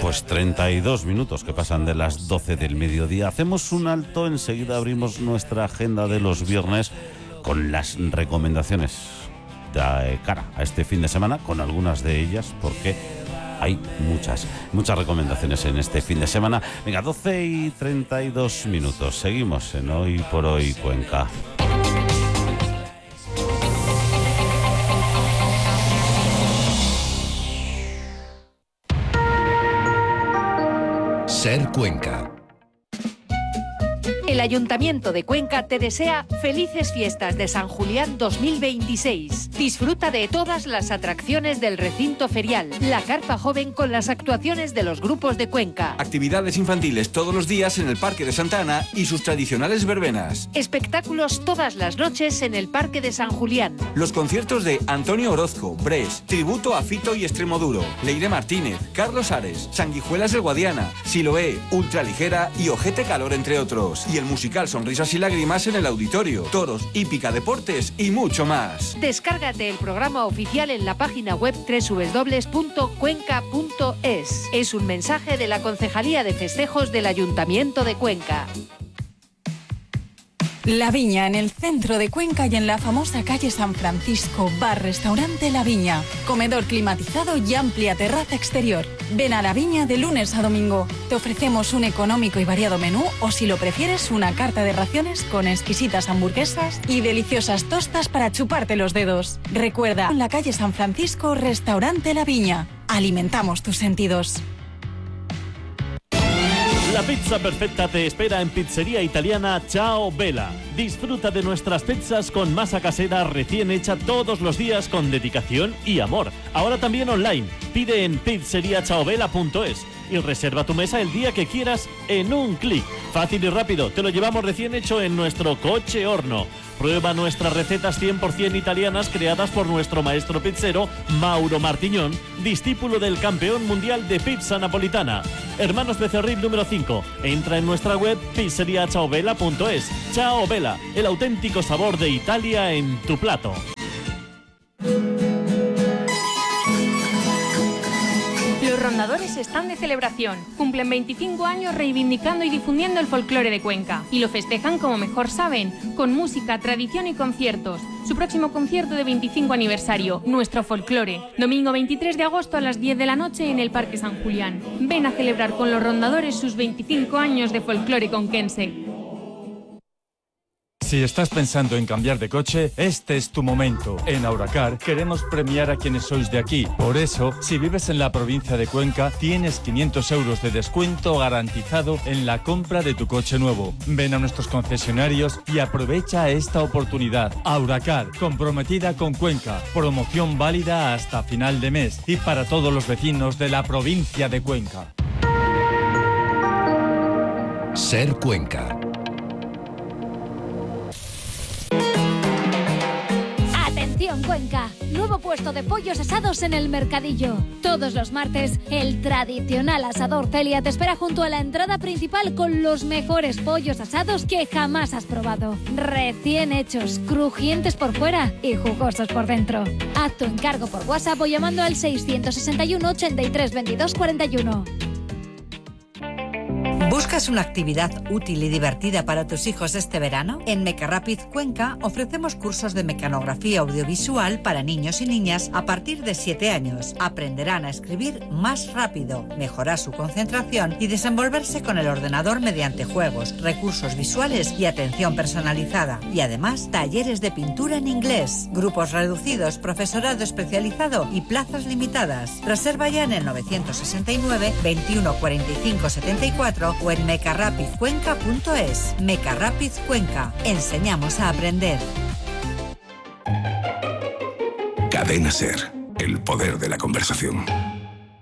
Pues 32 minutos que pasan de las 12 del mediodía. Hacemos un alto, enseguida abrimos nuestra agenda de los viernes con las recomendaciones de cara a este fin de semana, con algunas de ellas, porque hay muchas recomendaciones en este fin de semana. Venga, 12 y 32 minutos. Seguimos en Hoy por Hoy Cuenca. Ser Cuenca. El Ayuntamiento de Cuenca te desea felices fiestas de San Julián 2026. Disfruta de todas las atracciones del recinto ferial, la carpa joven con las actuaciones de los grupos de Cuenca. Actividades infantiles todos los días en el Parque de Santa Ana y sus tradicionales verbenas. Espectáculos todas las noches en el Parque de San Julián. Los conciertos de Antonio Orozco, Bres, tributo a Fito y Extremoduro, Leire Martínez, Carlos Ares, Sanguijuelas del Guadiana, Siloé, Ultraligera y Ojete Calor, entre otros. Y el musical Sonrisas y Lágrimas en el Auditorio, Toros, Hípica Deportes y mucho más. Descárgate el programa oficial en la página web www.cuenca.es. Es un mensaje de la Concejalía de Festejos del Ayuntamiento de Cuenca. La Viña, en el centro de Cuenca y en la famosa calle San Francisco, bar-restaurante La Viña, comedor climatizado y amplia terraza exterior. Ven a La Viña de lunes a domingo. Te ofrecemos un económico y variado menú, o si lo prefieres, una carta de raciones con exquisitas hamburguesas y deliciosas tostas para chuparte los dedos. Recuerda, en la calle San Francisco, restaurante La Viña. Alimentamos tus sentidos. La pizza perfecta te espera en Pizzería Italiana Ciao Bella. Disfruta de nuestras pizzas con masa casera recién hecha todos los días con dedicación y amor. Ahora también online. Pide en pizzeriaciaobella.es y reserva tu mesa el día que quieras en un clic. Fácil y rápido, te lo llevamos recién hecho en nuestro coche horno. Prueba nuestras recetas 100% italianas creadas por nuestro maestro pizzero Mauro Martiñón, discípulo del campeón mundial de pizza napolitana. Hermanos Becerril número 5. Entra en nuestra web pizzeriaciaobella.es. Ciao Bella, el auténtico sabor de Italia en tu plato. Los rondadores están de celebración. Cumplen 25 años reivindicando y difundiendo el folclore de Cuenca. Y lo festejan como mejor saben, con música, tradición y conciertos. Su próximo concierto de 25 aniversario, Nuestro Folclore. Domingo 23 de agosto a las 10 de la noche en el Parque San Julián. Ven a celebrar con los rondadores sus 25 años de folclore conquense. Si estás pensando en cambiar de coche, este es tu momento. En Auracar queremos premiar a quienes sois de aquí. Por eso, si vives en la provincia de Cuenca, tienes 500 euros de descuento garantizado en la compra de tu coche nuevo. Ven a nuestros concesionarios y aprovecha esta oportunidad. Auracar, comprometida con Cuenca. Promoción válida hasta final de mes y para todos los vecinos de la provincia de Cuenca. Ser Cuenca. Atención Cuenca, nuevo puesto de pollos asados en el Mercadillo. Todos los martes, el tradicional asador Celia te espera junto a la entrada principal con los mejores pollos asados que jamás has probado. Recién hechos, crujientes por fuera y jugosos por dentro. Haz tu encargo por WhatsApp o llamando al 661 83 22 41. ¿Buscas una actividad útil y divertida para tus hijos este verano? En Mecarapid Cuenca ofrecemos cursos de mecanografía audiovisual para niños y niñas a partir de 7 años. Aprenderán a escribir más rápido, mejorar su concentración y desenvolverse con el ordenador mediante juegos, recursos visuales y atención personalizada. Y además, talleres de pintura en inglés, grupos reducidos, profesorado especializado y plazas limitadas. Reserva ya en el 969 21 45 74 o en mecarapidcuenca.es. Mecarapid Cuenca. Enseñamos a aprender. Cadena Ser. El poder de la conversación.